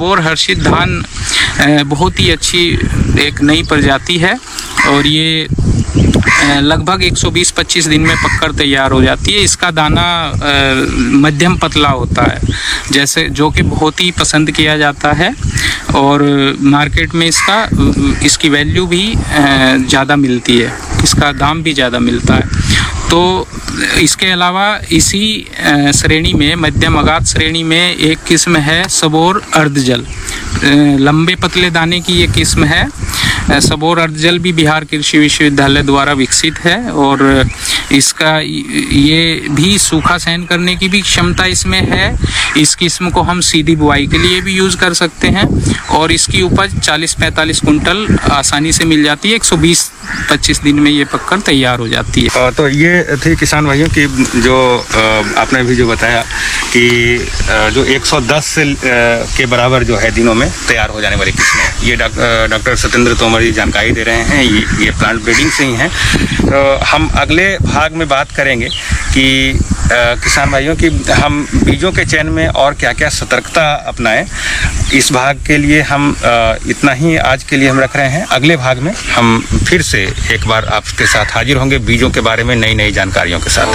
सबोर हर्षित धान बहुत ही अच्छी एक नई प्रजाति है और ये लगभग 120-25 दिन में पककर तैयार हो जाती है। इसका दाना मध्यम पतला होता है, जैसे जो कि बहुत ही पसंद किया जाता है और मार्केट में इसकी वैल्यू भी ज़्यादा मिलती है, इसका दाम भी ज़्यादा मिलता है। तो इसके अलावा इसी श्रेणी में, मध्यम अगाध श्रेणी में एक किस्म है सबोर अर्धजल। लंबे पतले दाने की ये किस्म है। सबोर अर्धजल भी बिहार कृषि विश्वविद्यालय द्वारा विकसित है और इसका ये भी सूखा सहन करने की भी क्षमता इसमें है। इस किस्म को हम सीधी बुआई के लिए भी यूज़ कर सकते हैं और इसकी उपज 40-45 कुंटल आसानी से मिल जाती है। 120-25 दिन में ये पककर तैयार हो जाती है। तो ये थी किसान भाइयों की जो आपने भी जो बताया कि जो 110 के बराबर जो है दिनों में तैयार हो जाने वाली किस्में, ये डॉक्टर सत्येंद्र तोमर जी जानकारी दे रहे हैं। ये प्लांट ब्रीडिंग से ही हैं। तो हम अगले भाग में बात करेंगे कि किसान भाइयों की हम बीजों के चयन में और क्या क्या सतर्कता अपनाएं। इस भाग के लिए हम इतना ही आज के लिए हम रख रहे हैं। अगले भाग में हम फिर से एक बार आपके साथ हाजिर होंगे बीजों के बारे में नई नई जानकारियों के साथ।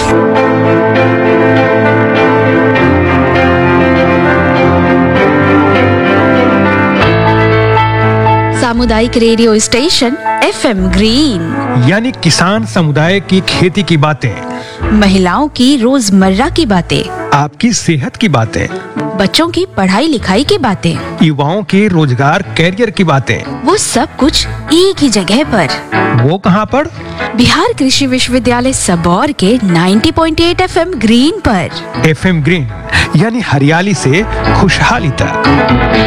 सामुदायिक रेडियो स्टेशन FM ग्रीन, यानी किसान समुदाय की खेती की बातें, महिलाओं की रोजमर्रा की बातें, आपकी सेहत की बातें, बच्चों की पढ़ाई लिखाई की बातें, युवाओं के रोजगार कैरियर की बातें, वो सब कुछ एक ही जगह पर। वो कहाँ पर? बिहार कृषि विश्वविद्यालय सबौर के 90.8 FM ग्रीन पर। FM ग्रीन यानी हरियाली से खुशहाली तक।